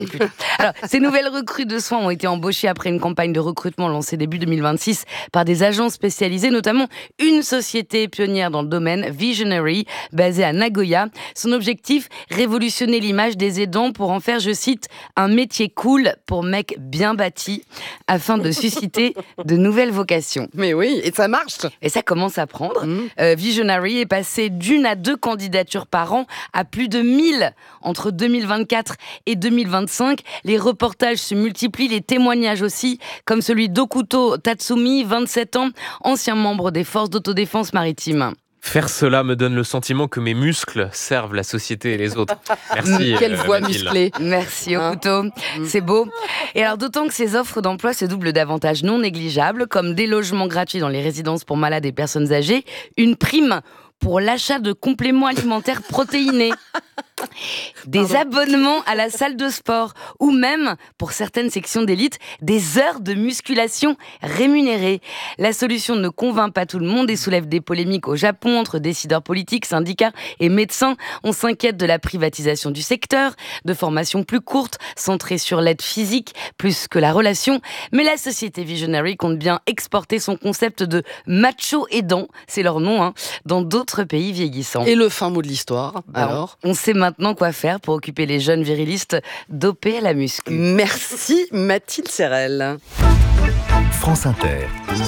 Alors, ces nouvelles recrues de soins ont été embauchées après une campagne de recrutement lancée début 2026 par des agences spécialisées, notamment une société pionnière dans le domaine, Visionary, basée à Nagoya. Son objectif, révolutionner l'image des aidants pour en faire, je cite, un métier cool pour mecs bien bâtis, afin de susciter de nouvelles vocations. Mais oui, et ça marche. Et ça commence à prendre. Visionary est passé d'1 à 2 candidatures par an à plus de 1000 entre 2024 et 2025. Les reportages se multiplient, les témoignages aussi, comme celui d'Okuto Tatsumi, 27 ans, ancien membre des forces d'autodéfense maritime. Faire cela me donne le sentiment que mes muscles servent la société et les autres. Merci. Quelle voix Mathilde. musclée. Merci Okuto, c'est beau. Et alors d'autant que ces offres d'emploi se doublent d'avantages non négligeables, comme des logements gratuits dans les résidences pour malades et personnes âgées, une prime pour l'achat de compléments alimentaires protéinés, des abonnements à la salle de sport ou même, pour certaines sections d'élite, des heures de musculation rémunérées. La solution ne convainc pas tout le monde et soulève des polémiques au Japon entre décideurs politiques, syndicats et médecins. On s'inquiète de la privatisation du secteur, de formations plus courtes, centrées sur l'aide physique plus que la relation. Mais la société Visionary compte bien exporter son concept de macho aidant, c'est leur nom, dans d'autres pays vieillissants. Et le fin mot de l'histoire, alors on sait maintenant quoi faire pour occuper les jeunes virilistes dopés à la muscu. Merci Mathilde Serrel. France Inter.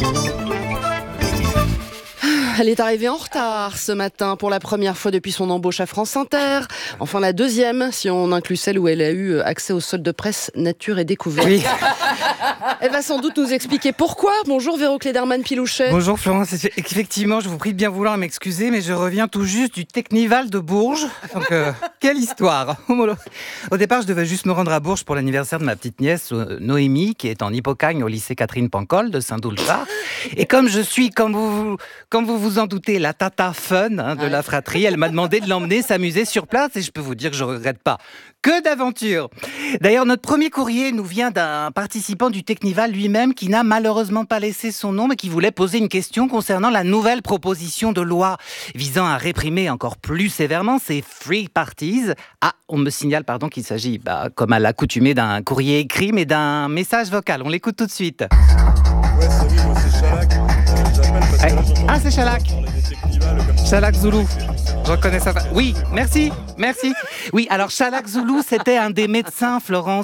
Elle est arrivée en retard ce matin pour la première fois depuis son embauche à France Inter. Enfin la deuxième, si on inclut celle où elle a eu accès au solde de presse Nature et Découverte. Oui. Elle va sans doute nous expliquer pourquoi. Bonjour Véro Cléderman-Pilouchet. Bonjour Florence, effectivement je vous prie de bien vouloir m'excuser mais je reviens tout juste du Technival de Bourges. Donc quelle histoire. Au départ je devais juste me rendre à Bourges pour l'anniversaire de ma petite nièce Noémie qui est en hypocagne au lycée Catherine Pancol de Saint-Doulchard. Et comme je suis, comme vous en doutez, la tata fun de la fratrie, elle m'a demandé de l'emmener s'amuser sur place et je peux vous dire que je regrette pas. Que d'aventure! D'ailleurs, notre premier courrier nous vient d'un participant du Technival lui-même qui n'a malheureusement pas laissé son nom mais qui voulait poser une question concernant la nouvelle proposition de loi visant à réprimer encore plus sévèrement ces free parties. Ah, on me signale qu'il s'agit, comme à l'accoutumée, d'un courrier écrit mais d'un message vocal. On l'écoute tout de suite. Ouais, salut, moi c'est Chalac. J'appelle parce que là, j'entends Ah, c'est Chalac. parler des Technival comme ça. Chalac Zoulou. Je reconnais ça. Oui, merci. Oui, alors Chalac Zoulou, c'était un des médecins,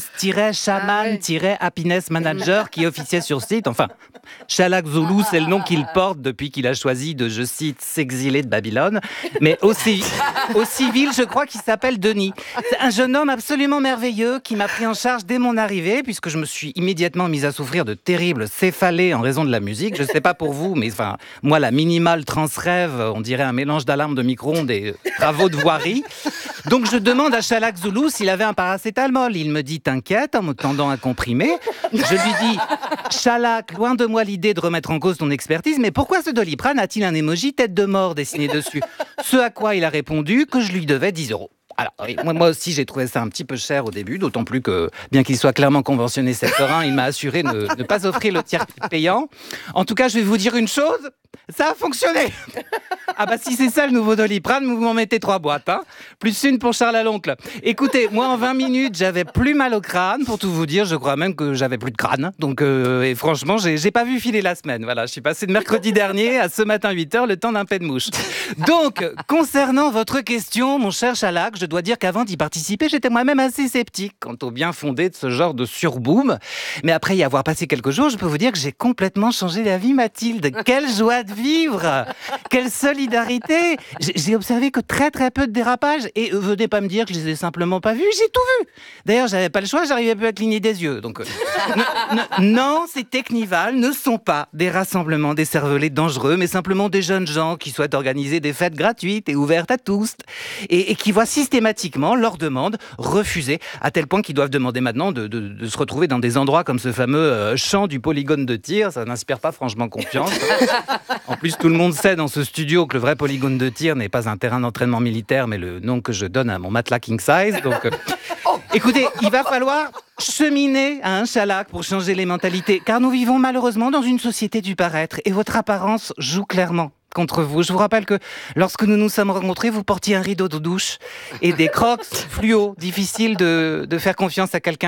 Florence-Chaman-Happiness Manager qui officiait sur site. Enfin, Chalac Zoulou, c'est le nom qu'il porte depuis qu'il a choisi de, je cite, s'exiler de Babylone. Mais au civil, je crois qu'il s'appelle Denis. C'est un jeune homme absolument merveilleux qui m'a pris en charge dès mon arrivée, puisque je me suis immédiatement mise à souffrir de terribles céphalées en raison de la musique. Je ne sais pas pour vous, mais moi, la minimale trans-rêve, on dirait un mélange d'alarme de micro-ondes et travaux de voirie. Donc je demande à Chalac Zoulou s'il avait un paracétamol. Il me dit t'inquiète en me tendant un comprimé. Je lui dis Chalac, loin de moi l'idée de remettre en cause ton expertise, mais pourquoi ce Doliprane a-t-il un émoji tête de mort dessiné dessus? Ce à quoi il a répondu que je lui devais 10 €. Alors, moi aussi, j'ai trouvé ça un petit peu cher au début, d'autant plus que, bien qu'il soit clairement conventionné secteur 1, il m'a assuré ne pas offrir le tiers payant. En tout cas, je vais vous dire une chose, ça a fonctionné. Ah si c'est ça le nouveau Doliprane, vous m'en mettez 3 boîtes, plus une pour Charles à l'oncle. Écoutez, moi en 20 minutes, j'avais plus mal au crâne, pour tout vous dire, je crois même que j'avais plus de crâne. Donc, et franchement, j'ai pas vu filer la semaine. Voilà, je suis passé de mercredi dernier à ce matin 8h, le temps d'un pet de mouche. Donc, concernant votre question, mon cher Chalac, je dois dire qu'avant d'y participer, j'étais moi-même assez sceptique quant au bien fondé de ce genre de surboom. Mais après y avoir passé quelques jours, je peux vous dire que j'ai complètement changé d'avis, Mathilde. Quelle joie de vivre! Quelle solidarité! J'ai observé que très très peu de dérapages et venez pas me dire que je les ai simplement pas vus, j'ai tout vu! D'ailleurs, j'avais pas le choix, j'arrivais plus à cligner des yeux. Donc, non, ces Technival ne sont pas des rassemblements décervelés dangereux, mais simplement des jeunes gens qui souhaitent organiser des fêtes gratuites et ouvertes à tous et qui voient systématiquement leurs demandes refusées, à tel point qu'ils doivent demander maintenant de se retrouver dans des endroits comme ce fameux champ du polygone de tir. Ça n'inspire pas franchement confiance. En plus, tout le monde sait dans ce studio que le vrai polygone de tir n'est pas un terrain d'entraînement militaire, mais le nom que je donne à mon matelas king size. Donc, écoutez, il va falloir cheminer à un Chalac pour changer les mentalités, car nous vivons malheureusement dans une société du paraître et votre apparence joue clairement contre vous. Je vous rappelle que lorsque nous nous sommes rencontrés, vous portiez un rideau de douche et des crocs fluo. Difficile de faire confiance à quelqu'un